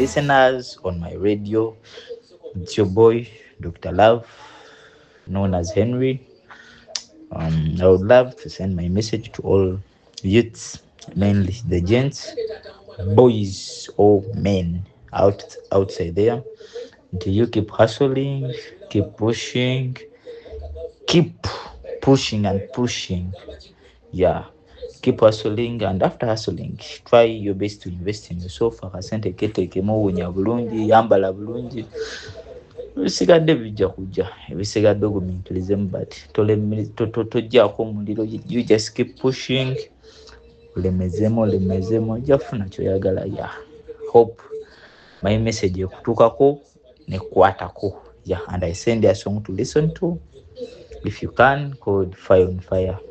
listeners on my radio. It's your boy, Dr. Love, known as Henry. I would love to send my message to all youths, mainly the gents, boys or men outside there. Do you keep hustling, keep keep pushing and pushing. Yeah, keep hustling, and after hustling, try your best to invest in yourself. Akasente ketekemu, wunya bulungi, yambala bulungi. Ebisigadde bijja kujja, ebisigadde ogumiikiririzemu, but tojjaako omuliro. You just keep pushing, olemezemu ojja kufuna kyoyagala. Yeah, hope my message ekutuukako nekwatako. Yeah, and I send you a song to listen to if you can, called Fire on Fire.